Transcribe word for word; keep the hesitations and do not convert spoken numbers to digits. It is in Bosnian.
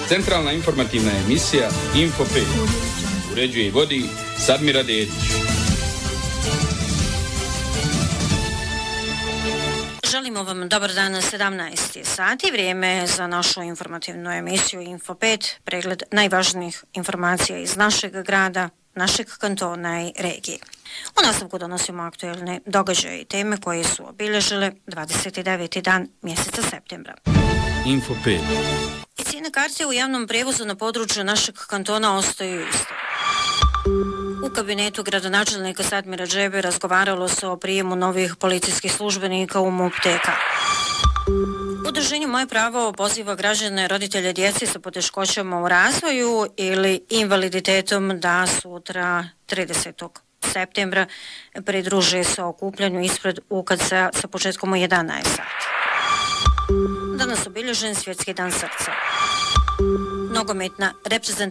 Centralna informativna emisija Info pet. Uređuje i vodi Sadmira Dedić. Želimo vam dobar dan na sedamnaest sati, vrijeme za našu informativnu emisiju Info pet, pregled najvažnijih informacija iz našeg grada, našeg kantona i regije. U nastavku donosimo aktuelne događaje i teme koje su obilježile dvadeset deveti dan mjeseca septembra. Info pet. I cijene karte u javnom prijevozu na području našeg kantona ostaju iste. U kabinetu gradonačelnika Sadmira Džebe razgovaralo se o prijemu novih policijskih službenika u MUP T K. Udruženje Moje pravo poziva građane, roditelje djece sa poteškoćama u razvoju ili invaliditetom da sutra tridesetog septembra pridruže se okupljanju ispred U K C-a sa početkom u jedanaest sati. Danas obilježen Svjetski dan srca. Nogometna reprezentacija